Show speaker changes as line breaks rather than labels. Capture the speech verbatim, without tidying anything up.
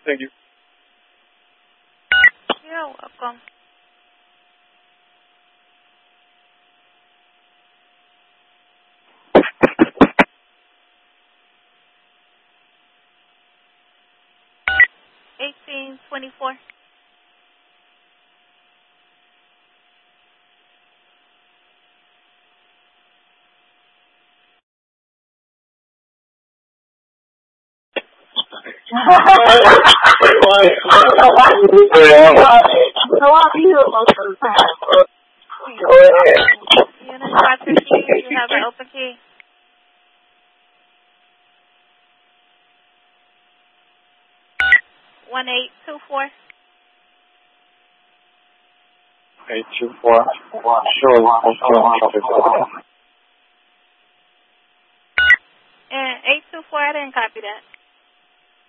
Thank you.
You're welcome. Eighteen twenty-four. Unit five fifteen, you have an open key. One eight two four.
Eight two four. Sure.
And eight two four, I didn't copy that.